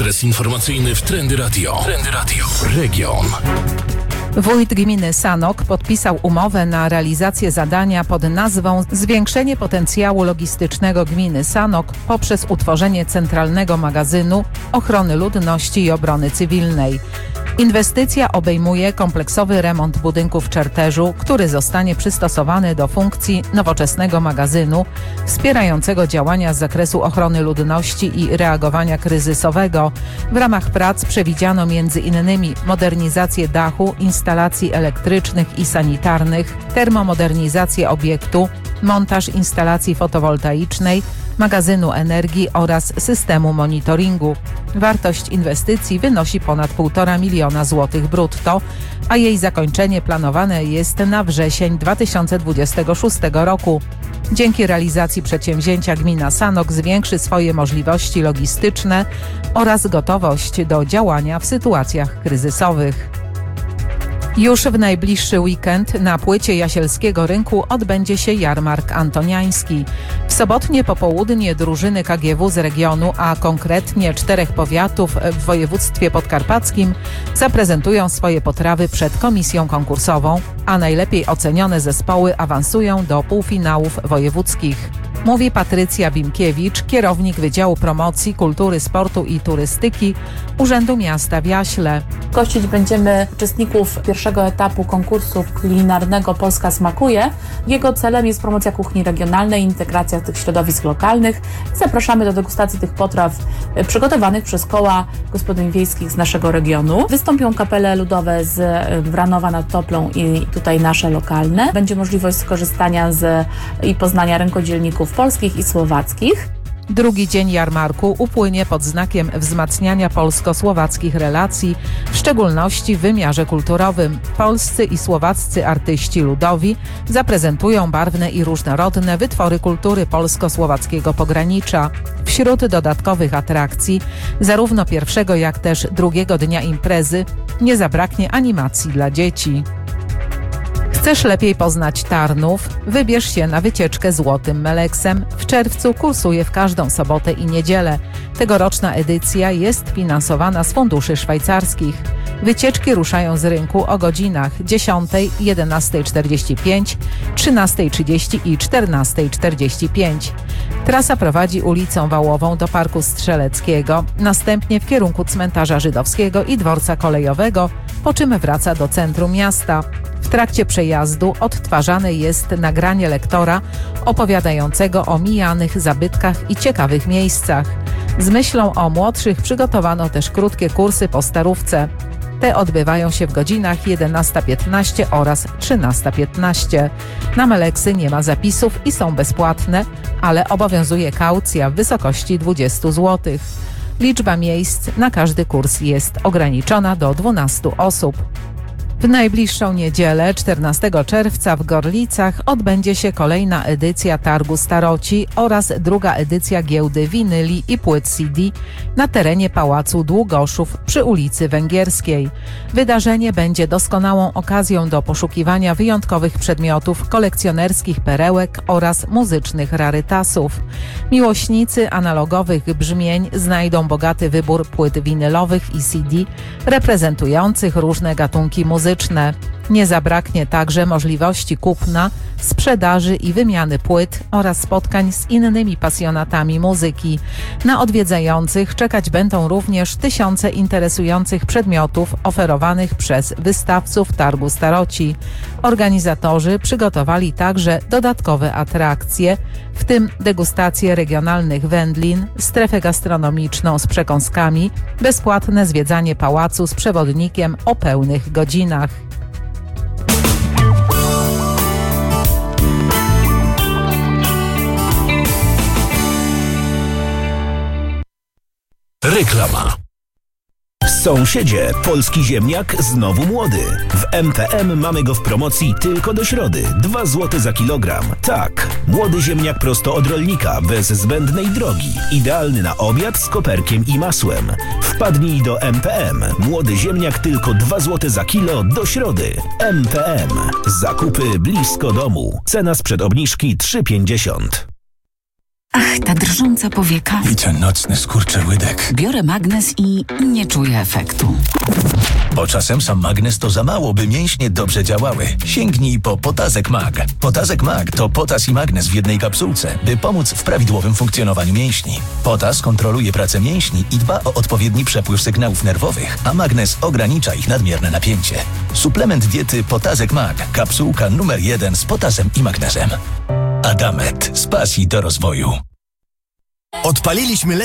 Ekspres informacyjny w Trendy Radio. Trendy Radio. Region. Wójt gminy Sanok podpisał umowę na realizację zadania pod nazwą Zwiększenie potencjału logistycznego gminy Sanok poprzez utworzenie centralnego magazynu ochrony ludności i obrony cywilnej. Inwestycja obejmuje kompleksowy remont budynku w Czerterzu, który zostanie przystosowany do funkcji nowoczesnego magazynu wspierającego działania z zakresu ochrony ludności i reagowania kryzysowego. W ramach prac przewidziano m.in. modernizację dachu, instalacji elektrycznych i sanitarnych, termomodernizację obiektu, montaż instalacji fotowoltaicznej, magazynu energii oraz systemu monitoringu. Wartość inwestycji wynosi ponad 1,5 miliona złotych brutto, a jej zakończenie planowane jest na wrzesień 2026 roku. Dzięki realizacji przedsięwzięcia gmina Sanok zwiększy swoje możliwości logistyczne oraz gotowość do działania w sytuacjach kryzysowych. Już w najbliższy weekend na płycie Jasielskiego Rynku odbędzie się jarmark antoniański. W sobotnie popołudnie drużyny KGW z regionu, a konkretnie 4 powiatów w województwie podkarpackim zaprezentują swoje potrawy przed komisją konkursową, a najlepiej ocenione zespoły awansują do półfinałów wojewódzkich. Mówi Patrycja Bimkiewicz, kierownik Wydziału Promocji, Kultury, Sportu i Turystyki Urzędu Miasta w Jaśle. Gościć będziemy uczestników pierwszego etapu konkursu kulinarnego Polska smakuje. Jego celem jest promocja kuchni regionalnej, integracja tych środowisk lokalnych. Zapraszamy do degustacji tych potraw przygotowanych przez koła gospodyń wiejskich z naszego regionu. Wystąpią kapele ludowe z Wranowa nad Toplą i tutaj nasze lokalne. Będzie możliwość skorzystania i poznania rękodzielników polskich i słowackich. Drugi dzień jarmarku upłynie pod znakiem wzmacniania polsko-słowackich relacji, w szczególności w wymiarze kulturowym. Polscy i słowaccy artyści ludowi zaprezentują barwne i różnorodne wytwory kultury polsko-słowackiego pogranicza. Wśród dodatkowych atrakcji, zarówno pierwszego jak też drugiego dnia imprezy, nie zabraknie animacji dla dzieci. Chcesz lepiej poznać Tarnów? Wybierz się na wycieczkę Złotym Meleksem. W czerwcu kursuje w każdą sobotę i niedzielę. Tegoroczna edycja jest finansowana z funduszy szwajcarskich. Wycieczki ruszają z rynku o godzinach 10, 11:45, 13:30 i 14:45. Trasa prowadzi ulicą Wałową do Parku Strzeleckiego, następnie w kierunku cmentarza żydowskiego i dworca kolejowego, po czym wraca do centrum miasta. W trakcie przejazdu odtwarzane jest nagranie lektora opowiadającego o mijanych zabytkach i ciekawych miejscach. Z myślą o młodszych przygotowano też krótkie kursy po starówce. Te odbywają się w godzinach 11:15 oraz 13:15. Na Meleksy nie ma zapisów i są bezpłatne, ale obowiązuje kaucja w wysokości 20 zł. Liczba miejsc na każdy kurs jest ograniczona do 12 osób. W najbliższą niedzielę, 14 czerwca w Gorlicach odbędzie się kolejna edycja Targu Staroci oraz druga edycja Giełdy Winyli i Płyt CD na terenie Pałacu Długoszów przy ulicy Węgierskiej. Wydarzenie będzie doskonałą okazją do poszukiwania wyjątkowych przedmiotów, kolekcjonerskich perełek oraz muzycznych rarytasów. Miłośnicy analogowych brzmień znajdą bogaty wybór płyt winylowych i CD reprezentujących różne gatunki muzyczne. Nie zabraknie także możliwości kupna, sprzedaży i wymiany płyt oraz spotkań z innymi pasjonatami muzyki. Na odwiedzających czekać będą również tysiące interesujących przedmiotów oferowanych przez wystawców Targu Staroci. Organizatorzy przygotowali także dodatkowe atrakcje, w tym degustację regionalnych wędlin, strefę gastronomiczną z przekąskami, bezpłatne zwiedzanie pałacu z przewodnikiem o pełnych godzinach. Reklama. Sąsiedzie, polski ziemniak znowu młody. W MPM mamy go w promocji tylko do środy. 2 zł za kilogram. Tak, młody ziemniak prosto od rolnika, bez zbędnej drogi. Idealny na obiad z koperkiem i masłem. Wpadnij do MPM. Młody ziemniak tylko 2 zł za kilo do środy. MPM. Zakupy blisko domu. Cena sprzed obniżki 3,50. Ach, ta drżąca powieka. I ten nocny skurczyłydek. Biorę magnes i nie czuję efektu. Bo czasem sam magnes to za mało, by mięśnie dobrze działały. Sięgnij po Potazek Mag. Potazek Mag to potas i magnes w jednej kapsułce, by pomóc w prawidłowym funkcjonowaniu mięśni. Potas kontroluje pracę mięśni i dba o odpowiedni przepływ sygnałów nerwowych, a magnes ogranicza ich nadmierne napięcie. Suplement diety Potazek Mag. Kapsułka numer 1 z potasem i magnezem. Adamet. Z pasji do rozwoju. Odpaliliśmy